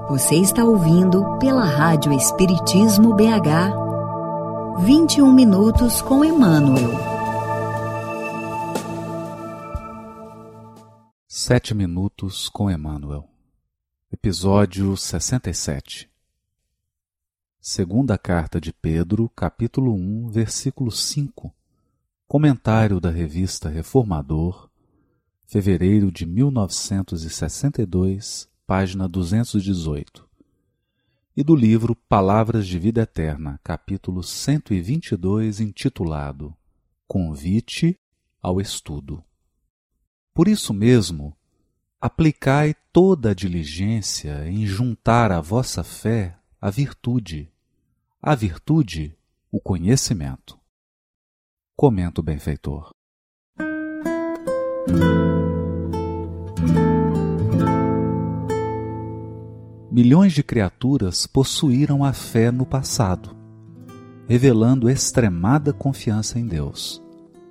Você está ouvindo pela Rádio Espiritismo BH 21 minutos com Emmanuel. 7 minutos com Emmanuel. Episódio 67. Segunda Carta de Pedro, capítulo 1, versículo 5. Comentário da Revista Reformador, fevereiro de 1962, página 218. E do livro Palavras de Vida Eterna, capítulo 122, intitulado Convite ao Estudo. Por isso mesmo, aplicai toda a diligência em juntar à vossa fé a virtude, o conhecimento. Comenta o benfeitor. Milhões de criaturas possuíram a fé no passado, revelando extremada confiança em Deus.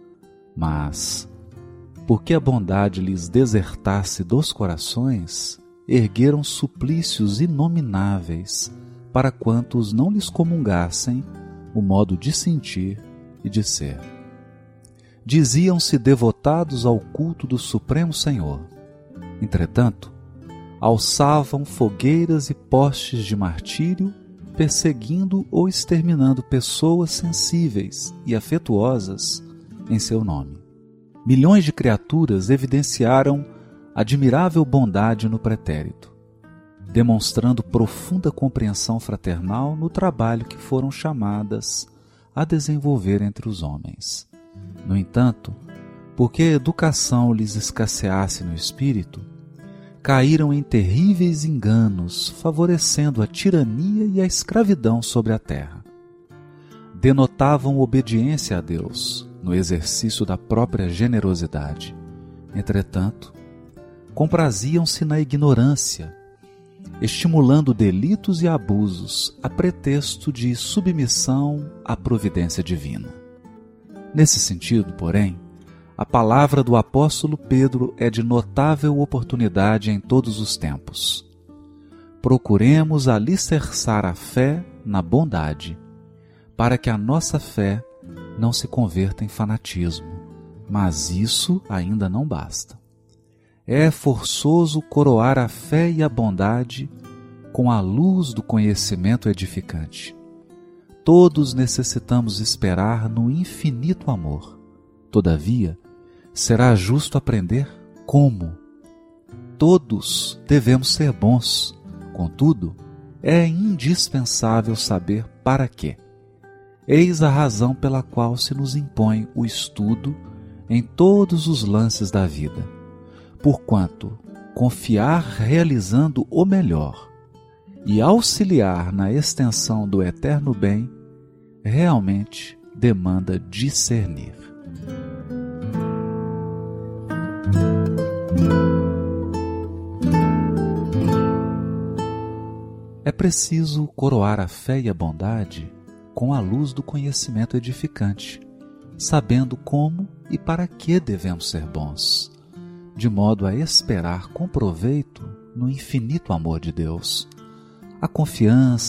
Mas, porque a bondade lhes desertasse dos corações, ergueram suplícios inomináveis para quantos não lhes comungassem o modo de sentir e de ser. Diziam-se devotados ao culto do Supremo Senhor. Entretanto, alçavam fogueiras e postes de martírio, perseguindo ou exterminando pessoas sensíveis e afetuosas em seu nome. Milhões de criaturas evidenciaram admirável bondade no pretérito, demonstrando profunda compreensão fraternal no trabalho que foram chamadas a desenvolver entre os homens. No entanto, porque a educação lhes escasseasse no espírito, caíram em terríveis enganos, favorecendo a tirania e a escravidão sobre a terra. Denotavam obediência a Deus no exercício da própria generosidade. Entretanto, compraziam-se na ignorância, estimulando delitos e abusos a pretexto de submissão à providência divina. Nesse sentido, porém, a palavra do apóstolo Pedro é de notável oportunidade em todos os tempos. Procuremos alicerçar a fé na bondade, para que a nossa fé não se converta em fanatismo. Mas isso ainda não basta. É forçoso coroar a fé e a bondade com a luz do conhecimento edificante. Todos necessitamos esperar no infinito amor. Todavia, será justo aprender como. Todos devemos ser bons, contudo, é indispensável saber para quê. Eis a razão pela qual se nos impõe o estudo em todos os lances da vida, porquanto confiar realizando o melhor e auxiliar na extensão do eterno bem realmente demanda discernir. É preciso coroar a fé e a bondade com a luz do conhecimento edificante, sabendo como e para que devemos ser bons, de modo a esperar com proveito no infinito amor de Deus. A confiança